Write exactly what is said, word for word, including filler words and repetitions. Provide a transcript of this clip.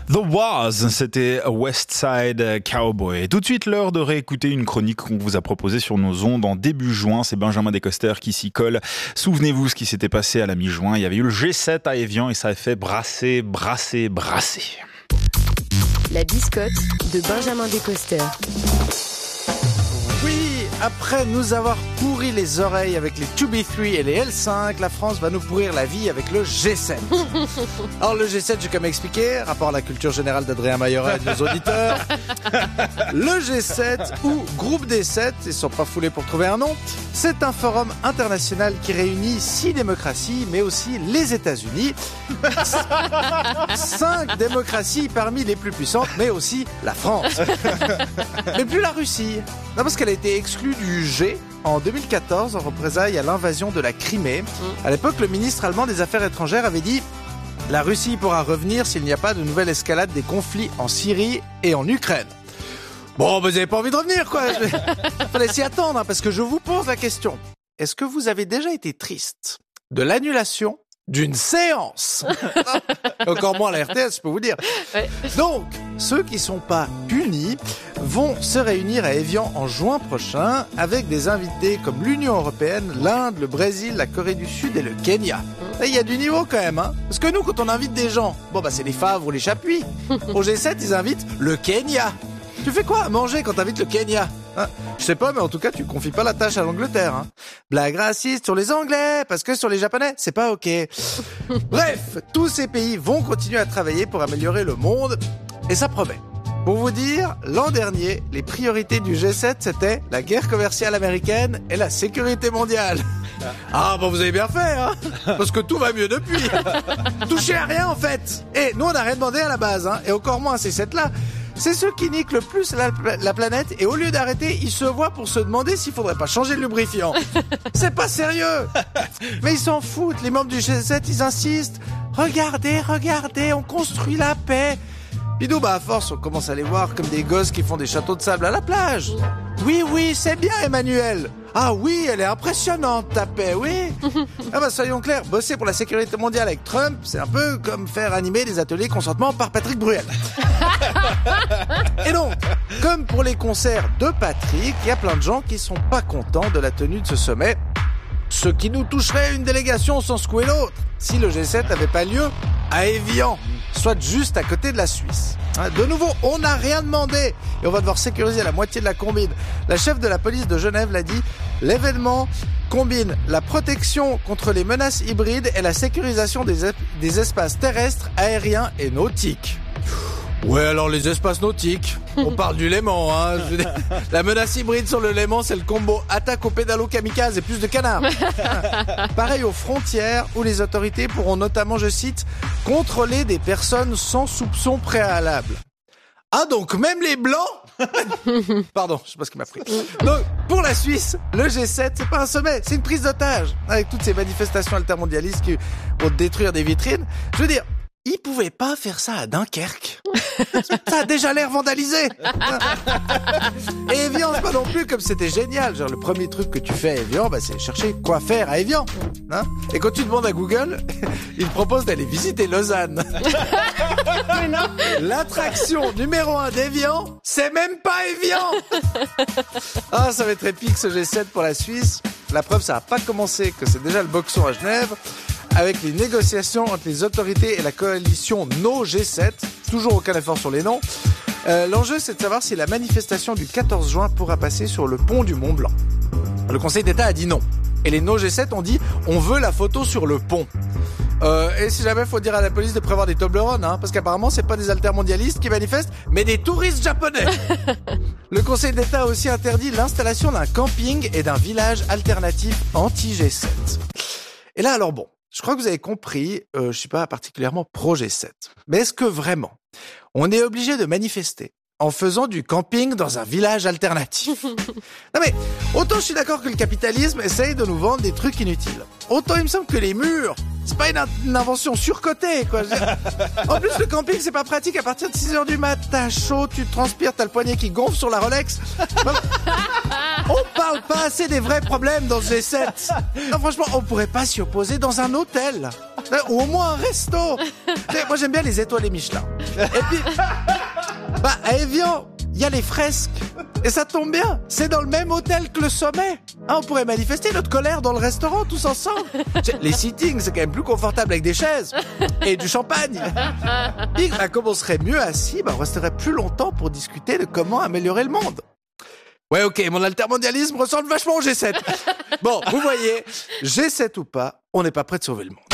The Was, c'était West Side Cowboy. Et tout de suite, l'heure de réécouter une chronique qu'on vous a proposée sur nos ondes en début juin. C'est Benjamin Descoster qui s'y colle. Souvenez-vous ce qui s'était passé à la mi-juin. Il y avait eu le G sept à Évian et ça a fait brasser, brasser, brasser. La biscotte de Benjamin Descoster. Oui, après nous avoir pourri les oreilles avec les deux B trois et les L cinq, la France va nous pourrir la vie avec le G sept. Alors le G sept, j'ai comme expliqué, rapport à la culture générale d'Adrien Mayora et de nos auditeurs. Le G sept, ou Groupe des sept, ils ne sont pas foulés pour trouver un nom, c'est un forum international qui réunit six démocraties, mais aussi les États-Unis. Cinq démocraties parmi les plus puissantes, mais aussi la France. Mais plus la Russie. Non, parce qu'elle a été exclue du G en deux mille quatorze en représailles à l'invasion de la Crimée. À l'époque, le ministre allemand des Affaires étrangères avait dit « La Russie pourra revenir s'il n'y a pas de nouvelle escalade des conflits en Syrie et en Ukraine. » Bon, vous n'avez pas envie de revenir, quoi. Il fallait s'y attendre, hein, parce que je vous pose la question. Est-ce que vous avez déjà été triste de l'annulation d'une séance? Encore moins à la R T S, je peux vous dire. Ouais. Donc, ceux qui sont pas punis vont se réunir à Évian en juin prochain avec des invités comme l'Union européenne, l'Inde, le Brésil, la Corée du Sud et le Kenya. Il y a du niveau quand même, hein. Parce que nous, quand on invite des gens, bon bah c'est les Favre ou les Chapuis. Au G sept, ils invitent le Kenya. Tu fais quoi à manger quand t'invites le Kenya, hein? Je sais pas, mais en tout cas, tu confies pas la tâche à l'Angleterre, hein. Blague raciste sur les Anglais, parce que sur les Japonais, c'est pas ok. Bref, tous ces pays vont continuer à travailler pour améliorer le monde, et ça promet. Pour vous dire, l'an dernier, les priorités du G sept, c'était la guerre commerciale américaine et la sécurité mondiale. Ah, bon, vous avez bien fait, hein, parce que tout va mieux depuis. Touchez à rien, en fait. Et nous, on n'a rien demandé à la base, hein, et encore moins ces sept-là. C'est ceux qui niquent le plus la, la planète et au lieu d'arrêter, ils se voient pour se demander s'il faudrait pas changer le lubrifiant. C'est pas sérieux. Mais ils s'en foutent, les membres du G sept, ils insistent. Regardez, regardez, on construit la paix. Bidou, bah à force, on commence à les voir comme des gosses qui font des châteaux de sable à la plage. Oui, oui, c'est bien Emmanuel. Ah oui, elle est impressionnante, ta paix, oui. Ah bah soyons clairs, bosser pour la sécurité mondiale avec Trump, c'est un peu comme faire animer des ateliers consentement par Patrick Bruel. Et donc, comme pour les concerts de Patrick, il y a plein de gens qui sont pas contents de la tenue de ce sommet, ce qui nous toucherait une délégation sans secouer l'autre, si le G sept n'avait pas lieu à Évian, soit juste à côté de la Suisse. De nouveau, on n'a rien demandé et on va devoir sécuriser la moitié de la combine. La chef de la police de Genève l'a dit, l'événement combine la protection contre les menaces hybrides et la sécurisation des, des espaces terrestres, aériens et nautiques. Ouais, alors les espaces nautiques, on parle du Léman, hein. Je veux dire, la menace hybride sur le Léman, c'est le combo attaque au pédalo kamikaze et plus de canards. Pareil aux frontières, où les autorités pourront notamment, je cite, contrôler des personnes sans soupçon préalable. Ah, donc même les blancs? Pardon, je sais pas ce qui m'a pris. Donc, pour la Suisse, le G sept, c'est pas un sommet, c'est une prise d'otage. Avec toutes ces manifestations altermondialistes qui vont détruire des vitrines. Je veux dire, ils pouvaient pas faire ça à Dunkerque. Ça a déjà l'air vandalisé. Et Évian, c'est pas non plus comme c'était génial. Genre, le premier truc que tu fais à Évian, bah, c'est chercher quoi faire à Évian. Hein? Et quand tu demandes à Google, il te propose d'aller visiter Lausanne. Mais non. L'attraction numéro un d'Évian, c'est même pas Évian. Ah, ça va être épique ce G sept pour la Suisse. La preuve, ça a pas commencé, que c'est déjà le boxon à Genève. Avec les négociations entre les autorités et la coalition No G sept, toujours aucun effort sur les noms. Euh, l'enjeu, c'est de savoir si la manifestation du quatorze juin pourra passer sur le pont du Mont Blanc. Le Conseil d'État a dit non. Et les No G sept ont dit « on veut la photo sur le pont ». Euh, et si jamais, faut dire à la police de prévoir des Toblerones, hein, parce qu'apparemment, c'est pas des altermondialistes qui manifestent, mais des touristes japonais. Le Conseil d'État a aussi interdit l'installation d'un camping et d'un village alternatif anti-G sept. Et là, alors bon, je crois que vous avez compris, euh, je suis pas particulièrement pro-G sept. Mais est-ce que vraiment, on est obligé de manifester en faisant du camping dans un village alternatif? Non mais, autant je suis d'accord que le capitalisme essaye de nous vendre des trucs inutiles. Autant il me semble que les murs, c'est pas une, une invention surcotée, quoi. En plus, le camping, c'est pas pratique à partir de six heures du mat. T'as chaud, tu transpires, t'as le poignet qui gonfle sur la Rolex. On parle pas assez des vrais problèmes dans ce G sept. Non, franchement, on pourrait pas s'y opposer dans un hôtel. Ou au moins un resto. Moi, j'aime bien les étoilés Michelin. Et puis, bah, à Évian, il y a les fresques. Et ça tombe bien, c'est dans le même hôtel que le sommet. Hein, on pourrait manifester notre colère dans le restaurant tous ensemble. Les sittings, c'est quand même plus confortable avec des chaises et du champagne. Puis, bah, comme on serait mieux assis, bah, on resterait plus longtemps pour discuter de comment améliorer le monde. Ouais, ok, mon altermondialisme ressemble vachement au G sept. Bon, vous voyez, G sept ou pas, on n'est pas prêt de sauver le monde.